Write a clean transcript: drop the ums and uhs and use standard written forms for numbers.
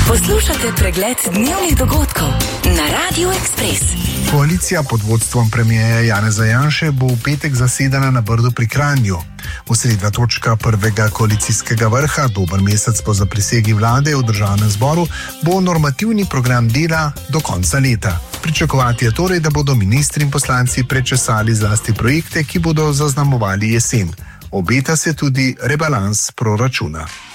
Poslušate pregled dnevnih dogodkov na Radiu Ekspres. Koalicija pod vodstvom premijerja Janeza Janše bo v petek zasedena na Brdu pri Kranju. Osrednja točka prvega koalicijskega vrha, dober mesec po zaprisegi vlade v državnem zboru, bo normativni program dela do konca leta. Pričakovati je torej, da bodo ministri in poslanci prečesali zlasti projekte, ki bodo zaznamovali jesen. Obeta se tudi rebalans proračuna.